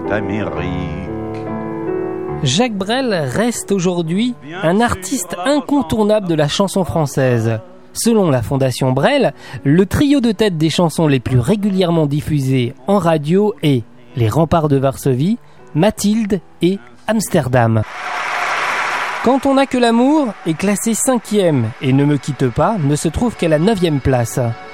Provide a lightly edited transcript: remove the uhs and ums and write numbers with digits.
d'Amérique. Jacques Brel reste aujourd'hui un artiste incontournable de la chanson française. Selon la Fondation Brel, le trio de tête des chansons les plus régulièrement diffusées en radio est Les Remparts de Varsovie, Mathilde et Amsterdam. Quand on n'a que l'amour est classé 5e et Ne me quitte pas ne se trouve qu'à la 9e place.